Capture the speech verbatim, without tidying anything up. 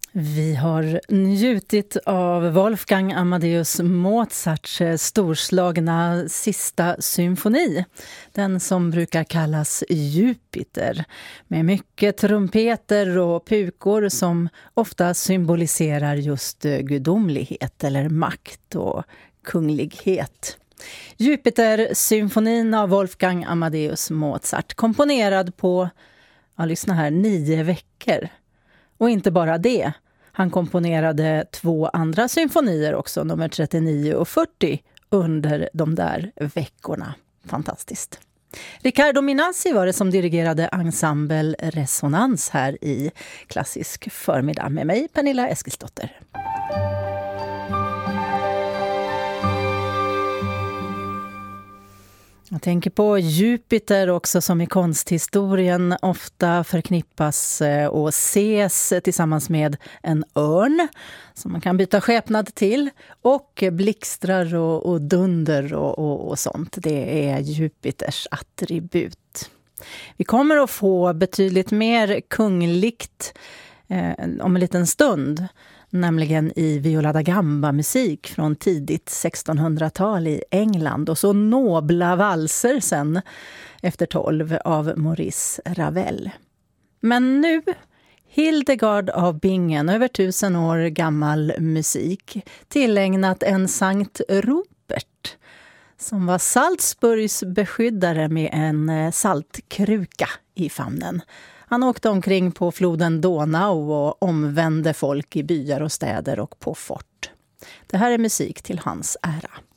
Vi har njutit av Wolfgang Amadeus Mozarts storslagna sista symfoni. Den som brukar kallas Jupiter. Med mycket trumpeter och pukor som ofta symboliserar just gudomlighet eller makt och kunglighet. Jupiter-symfonin av Wolfgang Amadeus Mozart. Komponerad på, ja, lyssna här, nio veckor. Och inte bara det. Han komponerade två andra symfonier också, nummer trettionio och fyrtio, under de där veckorna. Fantastiskt. Riccardo Minassi var det som dirigerade ensemble Resonans här i Klassisk förmiddag med mig, Pernilla Eskilsdotter. Jag tänker på Jupiter också, som i konsthistorien ofta förknippas och ses tillsammans med en örn som man kan byta skepnad till, och blixtrar och, och dunder och, och, och sånt. Det är Jupiters attribut. Vi kommer att få betydligt mer kungligt eh, om en liten stund. Nämligen i Viola da Gamba-musik från tidigt sextonhundratal i England. Och så nobla valser sen efter tolv av Maurice Ravel. Men nu Hildegard av Bingen, över tusen år gammal musik. Tillägnat en Sankt Rupert som var Salzburgs beskyddare med en saltkruka i famnen. Han åkte omkring på floden Donau och omvände folk i byar och städer och på fort. Det här är musik till hans ära.